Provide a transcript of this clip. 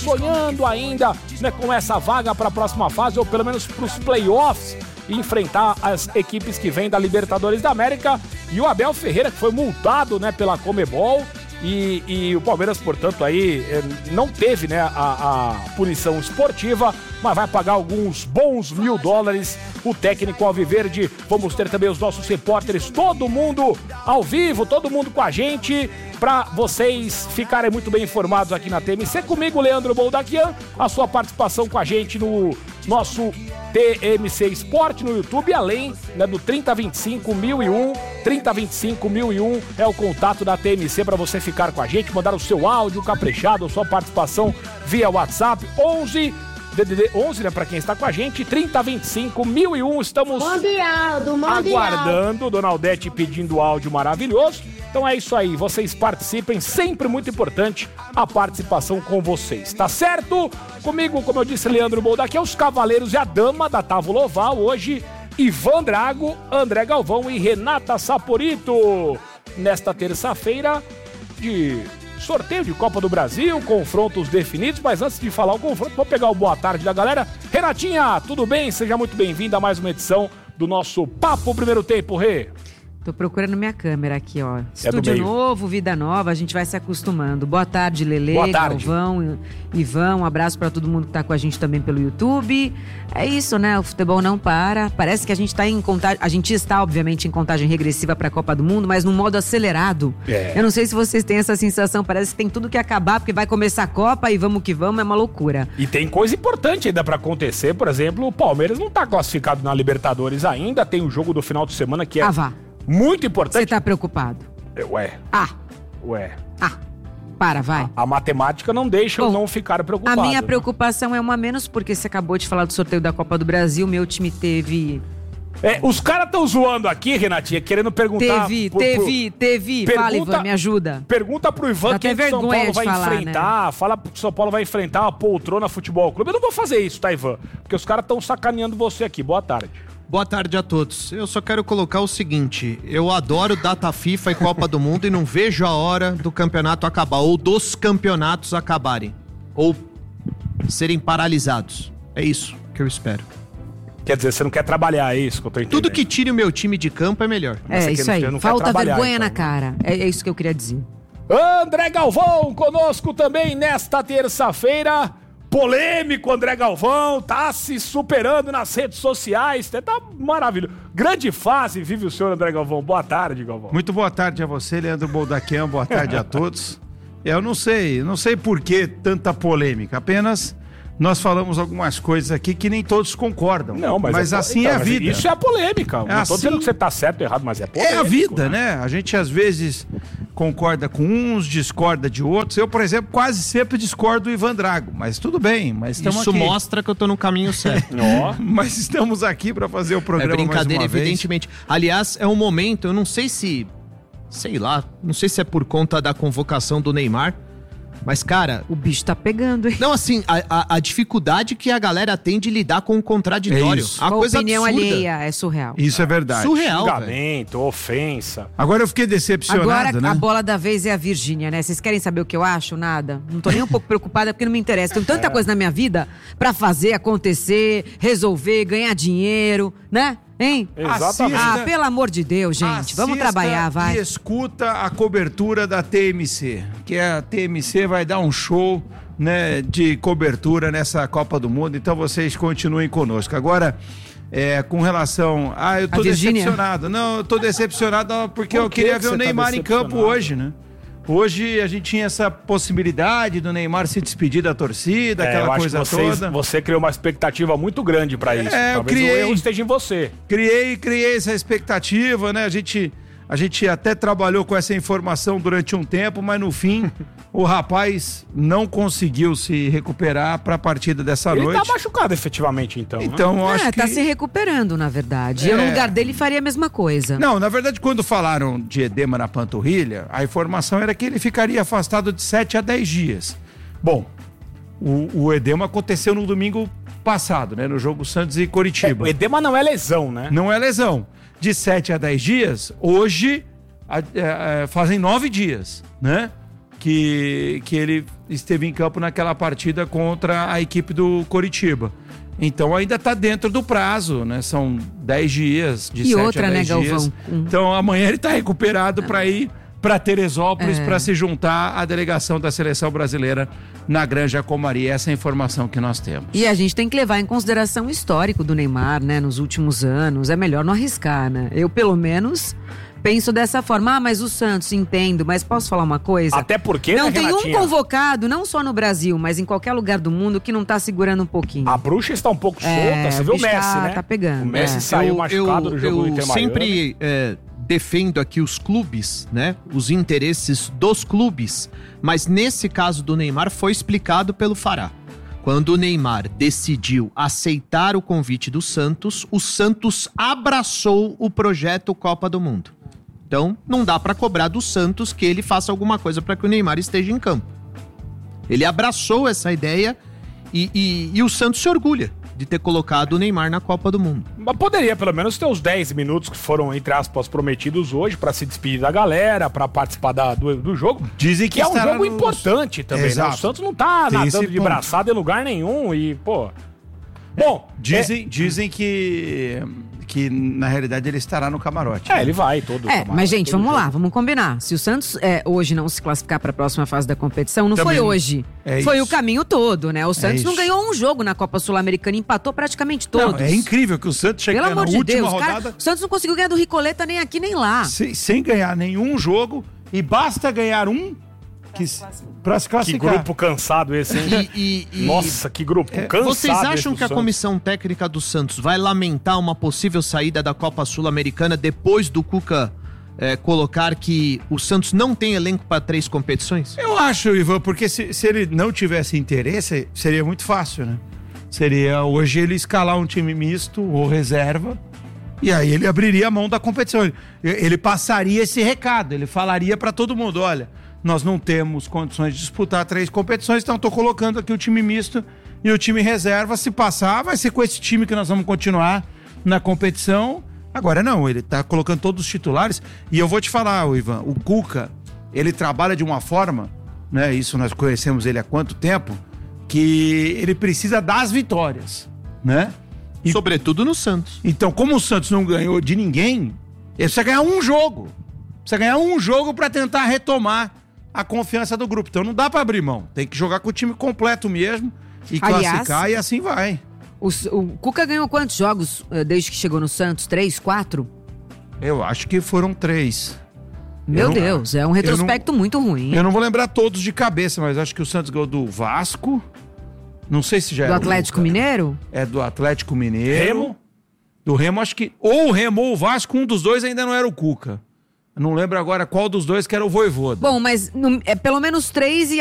sonhando ainda, né, com essa vaga para a próxima fase, ou pelo menos para os playoffs, e enfrentar as equipes que vêm da Libertadores da América. E o Abel Ferreira, que foi multado, né, pela Conmebol, e o Palmeiras, portanto, aí não teve, né, a punição esportiva, mas vai pagar alguns bons $1.000. O técnico alviverde. Vamos ter também os nossos repórteres, todo mundo ao vivo, todo mundo com a gente, para vocês ficarem muito bem informados aqui na TMC. Comigo, Leandro Boldaquian, a sua participação com a gente no nosso TMC Esporte no YouTube, além, né, do 3025-1001. 3025-1001 é o contato da TMC para você ficar com a gente, mandar o seu áudio caprichado, a sua participação via WhatsApp, 11 DDD 11, né, para quem está com a gente, 3025-1001. Estamos aguardando, Dona Aldete pedindo áudio maravilhoso. Então é isso aí, vocês participem, sempre muito importante a participação com vocês, tá certo? Comigo, como eu disse, Leandro Boldaquian, os cavaleiros e a dama da Távola Oval, hoje Ivan Drago, André Galvão e Renata Saporito. Nesta terça-feira de sorteio de Copa do Brasil, confrontos definidos, mas antes de falar o confronto, vou pegar o boa tarde da galera. Renatinha, tudo bem? Seja muito bem-vinda a mais uma edição do nosso Papo Primeiro Tempo, Rê. Tô procurando minha câmera aqui, ó. Estúdio novo, vida nova, a gente vai se acostumando. Boa tarde, Lelê, boa tarde. Galvão, Ivan, um abraço pra todo mundo que tá com a gente também pelo YouTube. É isso, né? O futebol não para. Parece que a gente tá em contagem, a gente está, obviamente, em contagem regressiva pra Copa do Mundo, mas num modo acelerado. Eu não sei se vocês têm essa sensação, parece que tem tudo que acabar, porque vai começar a Copa e vamos que vamos, é uma loucura. E tem coisa importante ainda pra acontecer, por exemplo, o Palmeiras não tá classificado na Libertadores ainda, tem o jogo do final de semana que é... muito importante. Você tá preocupado? Ué. Vai. A matemática não deixa eu não ficar preocupado. A minha preocupação é uma menos, porque você acabou de falar do sorteio da Copa do Brasil, meu time teve... os caras estão zoando aqui, Renatinha, querendo perguntar... Teve. Fala, Ivan, me ajuda. Pergunta pro Ivan quem que São Paulo vai enfrentar. Né? Fala que o São Paulo vai enfrentar a Poltrona Futebol Clube. Eu não vou fazer isso, tá, Ivan? Porque os caras estão sacaneando você aqui. Boa tarde. Boa tarde a todos. Eu só quero colocar o seguinte, eu adoro data FIFA e Copa do Mundo e não vejo a hora do campeonato acabar, ou dos campeonatos acabarem, ou serem paralisados. É isso que eu espero. Quer dizer, você não quer trabalhar, é isso que eu tô entendendo. Tudo que tire o meu time de campo é melhor. Isso aí, falta vergonha na cara. É isso que eu queria dizer. André Galvão conosco também nesta terça-feira. Polêmico, André Galvão, tá se superando nas redes sociais, tá maravilhoso. Grande fase vive o senhor André Galvão. Boa tarde, Galvão. Muito boa tarde a você, Leandro Boldaquian, boa tarde a todos. Eu não sei por que tanta polêmica, apenas nós falamos algumas coisas aqui que nem todos concordam. Não, mas assim é a vida. Isso é a polêmica. Não tô dizendo que você tá certo ou errado, mas é polêmico. É a vida, né? A gente às vezes concorda com uns, discorda de outros. Eu, por exemplo, quase sempre discordo do Ivan Drago, mas tudo bem. Mas isso aqui mostra que eu tô no caminho certo. Mas estamos aqui para fazer o programa mais uma vez. É brincadeira, evidentemente. Aliás, é um momento, eu não sei se... não sei se é por conta da convocação do Neymar, mas, cara... O bicho tá pegando, hein? Não, assim, a dificuldade que a galera tem de lidar com o contraditório. A coisa opinião absurda. Alheia é surreal. Isso é verdade. Surreal, xingamento, ofensa. Agora eu fiquei decepcionado, agora, né? A bola da vez é a Virgínia, né? Vocês querem saber o que eu acho? Nada. Não tô nem um pouco preocupada porque não me interessa. Tem tanta coisa na minha vida pra fazer, acontecer, resolver, ganhar dinheiro, né? Hein? Exatamente. Pelo amor de Deus, gente. Vamos trabalhar, vai. E escuta a cobertura da TMC, que a TMC vai dar um show, né, de cobertura nessa Copa do Mundo, então vocês continuem conosco. Agora, com relação... eu tô decepcionado. Não, eu tô decepcionado porque eu queria ver o Neymar em campo hoje, né? Hoje a gente tinha essa possibilidade do Neymar se despedir da torcida, aquela coisa toda. Você criou uma expectativa muito grande pra isso. Talvez o erro esteja em você. Criei essa expectativa, né? A gente até trabalhou com essa informação durante um tempo, mas no fim o rapaz não conseguiu se recuperar para a partida dessa noite. Ele tá machucado efetivamente, então. Então, eu acho que... tá se recuperando, na verdade. Eu, no lugar dele, faria a mesma coisa. Não, na verdade, quando falaram de edema na panturrilha, a informação era que ele ficaria afastado de 7 a 10 dias. Bom, o edema aconteceu no domingo passado, né? No jogo Santos e Coritiba. O edema não é lesão, né? Não é lesão. De 7 a 10 dias, hoje fazem 9 dias, né? que ele esteve em campo naquela partida contra a equipe do Coritiba. Então ainda está dentro do prazo, né? São 10 dias, de 7 a 10 dias. Galvão? Então amanhã ele está recuperado para ir para Teresópolis para se juntar à delegação da seleção brasileira na Granja Comari. Essa é a informação que nós temos. E a gente tem que levar em consideração o histórico do Neymar, né? Nos últimos anos. É melhor não arriscar, né? Eu, pelo menos, penso dessa forma. Mas o Santos, entendo. Mas posso falar uma coisa? Até porque, não tem um convocado, não só no Brasil, mas em qualquer lugar do mundo, que não tá segurando um pouquinho. A bruxa está um pouco solta. Você viu o Messi, né? Tá pegando. O Messi saiu machucado do jogo do Inter Miami. Sempre defendo aqui os clubes, né? Os interesses dos clubes. Mas nesse caso do Neymar foi explicado pelo Fará. Quando o Neymar decidiu aceitar o convite do Santos, o Santos abraçou o projeto Copa do Mundo. Então, não dá pra cobrar do Santos que ele faça alguma coisa para que o Neymar esteja em campo. Ele abraçou essa ideia e o Santos se orgulha de ter colocado o Neymar na Copa do Mundo. Mas poderia pelo menos ter os 10 minutos que foram, entre aspas, prometidos hoje pra se despedir da galera, pra participar do jogo. Dizem que é um jogo importante também, né? O Santos não tá nadando de braçada em lugar nenhum e, pô... Bom, dizem que na realidade ele estará no camarote. Ele vai todo. Mas gente, vamos lá, vamos combinar. Se o Santos hoje não se classificar para a próxima fase da competição, não também foi hoje. Foi o caminho todo, né? O Santos não ganhou um jogo na Copa Sul-Americana, empatou praticamente todos. Não, é incrível que o Santos chegou na última rodada. O Santos não conseguiu ganhar do Ricoleta nem aqui nem lá. Sem ganhar nenhum jogo, e basta ganhar um pra se classificar. Que grupo cansado esse, hein? Nossa, que grupo cansado. Vocês acham que a comissão técnica do Santos vai lamentar uma possível saída da Copa Sul-Americana depois do Cuca colocar que o Santos não tem elenco para 3 competições? Eu acho, Ivan, porque se ele não tivesse interesse, seria muito fácil, né? Seria hoje ele escalar um time misto ou reserva, e aí ele abriria a mão da competição. Ele passaria esse recado, ele falaria para todo mundo, olha, nós não temos condições de disputar 3 competições, então estou colocando aqui o time misto e o time reserva. Se passar, vai ser com esse time que nós vamos continuar na competição. Agora não, ele está colocando todos os titulares. E eu vou te falar, Ivan, o Cuca, ele trabalha de uma forma, né? Isso nós conhecemos ele há quanto tempo, que ele precisa das vitórias, né? E, sobretudo no Santos. Então, como o Santos não ganhou de ninguém, ele precisa ganhar um jogo. Precisa ganhar um jogo para tentar retomar a confiança do grupo. Então não dá pra abrir mão. Tem que jogar com o time completo mesmo e classificar, e assim vai. O Cuca ganhou quantos jogos desde que chegou no Santos? 3, 4? Eu acho que foram 3. Meu Deus, é um retrospecto muito ruim. Eu não vou lembrar todos de cabeça, mas acho que o Santos ganhou do Vasco. Não sei se já do Atlético Mineiro? É do Atlético Mineiro. Remo? Do Remo, acho que ou o Remo ou o Vasco, um dos dois ainda não era o Cuca. Não lembro agora qual dos dois que era o Vojvoda. Bom, mas pelo menos 3